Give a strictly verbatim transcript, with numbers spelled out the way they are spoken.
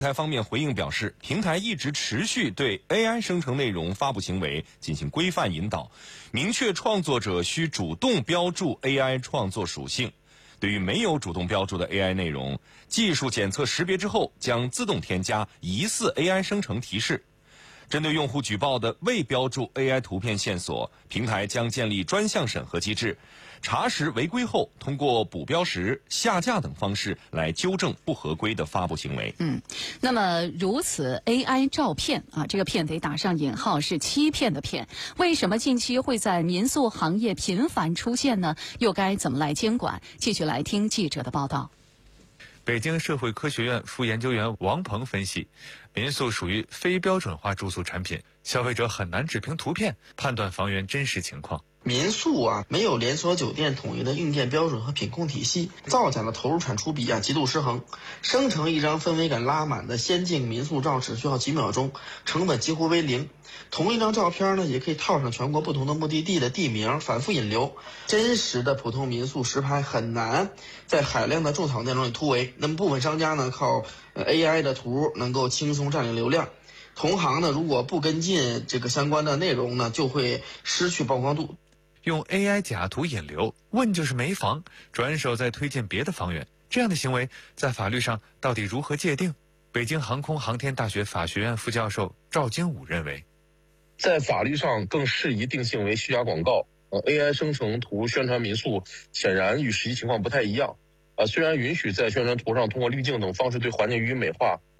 平台方面回应表示，平台一直持续对 A I 生成内容发布行为进行规范引导，明确创作者需主动标注 A I 创作属性。对于没有主动标注的 A I 内容，技术检测识别之后将自动添加疑似 A I 生成提示。针对用户举报的未标注 A I 图片线索，平台将建立专项审核机制，查实违规后，通过补标识、下架等方式来纠正不合规的发布行为。 嗯，那么如此 A I 照骗啊，这个骗得打上引号，是欺骗的骗。为什么近期会在民宿行业频繁出现呢？又该怎么来监管？继续来听记者的报道。 北京社会科学院副研究员王鹏分析，民宿属于非标准化住宿产品，消费者很难只凭图片判断房源真实情况。 民宿啊，没有连锁酒店统一的硬件标准和品控体系，造假的投入产出比啊极度失衡。生成一张氛围感拉满的仙境民宿照只需要几秒钟，成本几乎为零。同一张照片呢，也可以套上全国不同的目的地的地名，反复引流。真实的普通民宿实拍很难在海量的种草内容里突围。那么部分商家呢，靠 A I 的图能够轻松占领流量。同行呢，如果不跟进这个相关的内容呢，就会失去曝光度。 用 A I 假图引流，问就是没房，转手再推荐别的房源，这样的行为在法律上到底如何界定？北京航空航天大学法学院副教授赵金武认为， 在法律上更适宜定性为虚假广告。呃 A I 生成图宣传民宿，显然与实际情况不太一样。呃，虽然允许在宣传图上通过滤镜等方式对环境予以美化。